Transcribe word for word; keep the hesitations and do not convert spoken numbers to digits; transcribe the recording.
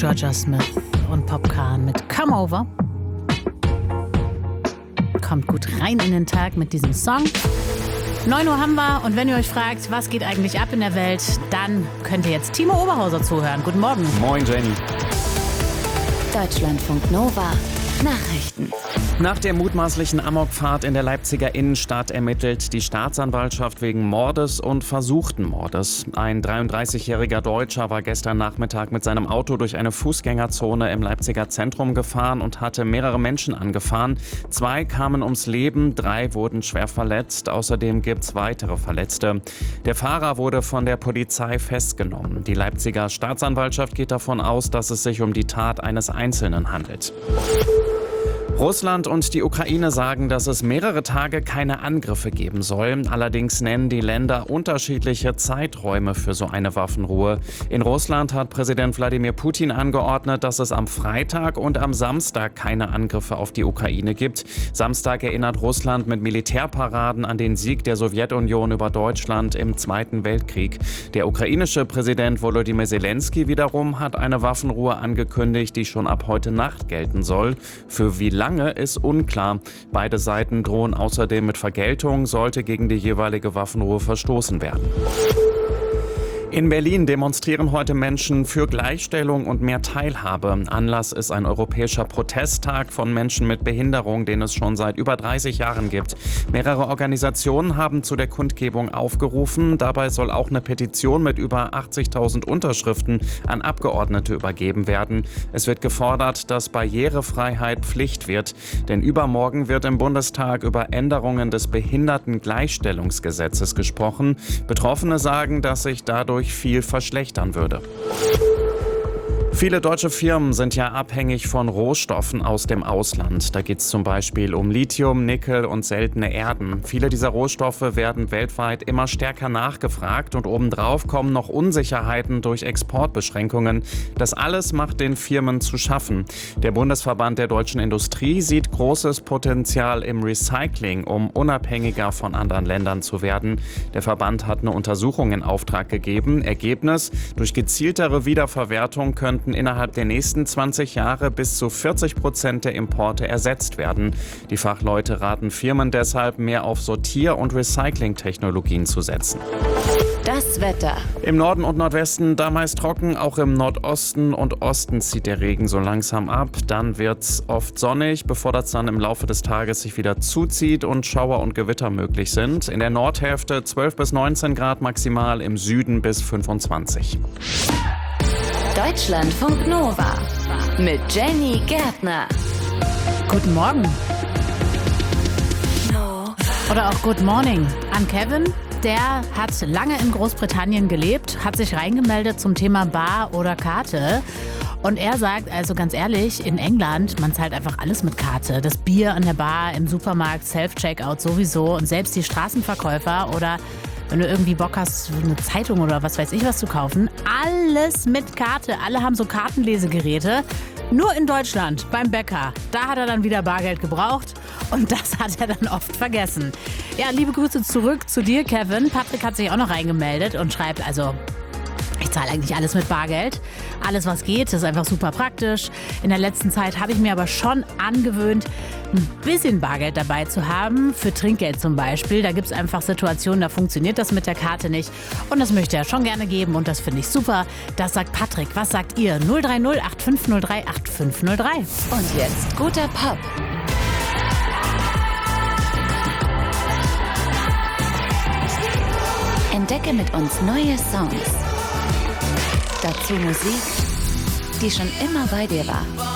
Georgia Smith und Popcorn mit Come Over. Kommt gut rein in den Tag mit diesem Song. neun Uhr haben wir und wenn ihr euch fragt, was geht eigentlich ab in der Welt, dann könnt ihr jetzt Timo Oberhauser zuhören. Guten Morgen. Moin, Jenny. Deutschlandfunk Nova Nachrichten. Nach der mutmaßlichen Amokfahrt in der Leipziger Innenstadt ermittelt die Staatsanwaltschaft wegen Mordes und versuchten Mordes. Ein dreiunddreißigjähriger Deutscher war gestern Nachmittag mit seinem Auto durch eine Fußgängerzone im Leipziger Zentrum gefahren und hatte mehrere Menschen angefahren. Zwei kamen ums Leben, drei wurden schwer verletzt. Außerdem gibt es weitere Verletzte. Der Fahrer wurde von der Polizei festgenommen. Die Leipziger Staatsanwaltschaft geht davon aus, dass es sich um die Tat eines Einzelnen handelt. Russland und die Ukraine sagen, dass es mehrere Tage keine Angriffe geben soll. Allerdings nennen die Länder unterschiedliche Zeiträume für so eine Waffenruhe. In Russland hat Präsident Wladimir Putin angeordnet, dass es am Freitag und am Samstag keine Angriffe auf die Ukraine gibt. Samstag erinnert Russland mit Militärparaden an den Sieg der Sowjetunion über Deutschland im Zweiten Weltkrieg. Der ukrainische Präsident Volodymyr Zelensky wiederum hat eine Waffenruhe angekündigt, die schon ab heute Nacht gelten soll. Für wie lange ist unklar. Beide Seiten drohen außerdem mit Vergeltung, sollte gegen die jeweilige Waffenruhe verstoßen werden. In Berlin demonstrieren heute Menschen für Gleichstellung und mehr Teilhabe. Anlass ist ein europäischer Protesttag von Menschen mit Behinderung, den es schon seit über dreißig Jahren gibt. Mehrere Organisationen haben zu der Kundgebung aufgerufen. Dabei soll auch eine Petition mit über achtzigtausend Unterschriften an Abgeordnete übergeben werden. Es wird gefordert, dass Barrierefreiheit Pflicht wird. Denn übermorgen wird im Bundestag über Änderungen des Behindertengleichstellungsgesetzes gesprochen. Betroffene sagen, dass sich dadurch viel verschlechtern würde. Viele deutsche Firmen sind ja abhängig von Rohstoffen aus dem Ausland. Da geht es zum Beispiel um Lithium, Nickel und seltene Erden. Viele dieser Rohstoffe werden weltweit immer stärker nachgefragt und obendrauf kommen noch Unsicherheiten durch Exportbeschränkungen. Das alles macht den Firmen zu schaffen. Der Bundesverband der deutschen Industrie sieht großes Potenzial im Recycling, um unabhängiger von anderen Ländern zu werden. Der Verband hat eine Untersuchung in Auftrag gegeben. Ergebnis: Durch gezieltere Wiederverwertung könnten innerhalb der nächsten zwanzig Jahre bis zu vierzig Prozent der Importe ersetzt werden. Die Fachleute raten Firmen deshalb, mehr auf Sortier- und Recycling-Technologien zu setzen. Das Wetter. Im Norden und Nordwesten da meist trocken, auch im Nordosten und Osten zieht der Regen so langsam ab. Dann wird's oft sonnig, bevor das dann im Laufe des Tages sich wieder zuzieht und Schauer und Gewitter möglich sind. In der Nordhälfte zwölf bis neunzehn Grad maximal, im Süden bis fünfundzwanzig. Deutschlandfunk Nova mit Jenny Gärtner. Guten Morgen. Oder auch Good Morning an Kevin. Der hat lange in Großbritannien gelebt, hat sich reingemeldet zum Thema Bar oder Karte. Und er sagt, also ganz ehrlich, in England, man zahlt einfach alles mit Karte. Das Bier an der Bar, im Supermarkt, Self-Checkout sowieso. Und selbst die Straßenverkäufer oder wenn du irgendwie Bock hast, eine Zeitung oder was weiß ich was zu kaufen, alles mit Karte. Alle haben so Kartenlesegeräte. Nur in Deutschland, beim Bäcker, da hat er dann wieder Bargeld gebraucht und das hat er dann oft vergessen. Ja, liebe Grüße zurück zu dir, Kevin. Patrick hat sich auch noch reingemeldet und schreibt, also ich zahle eigentlich alles mit Bargeld. Alles, was geht, ist einfach super praktisch. In der letzten Zeit habe ich mir aber schon angewöhnt, ein bisschen Bargeld dabei zu haben. Für Trinkgeld zum Beispiel. Da gibt es einfach Situationen, da funktioniert das mit der Karte nicht. Und das möchte er schon gerne geben und das finde ich super. Das sagt Patrick. Was sagt ihr? null drei null acht fünf null drei acht fünf null drei. Und jetzt guter Pop. Entdecke mit uns neue Songs. Dazu Musik, die schon immer bei dir war.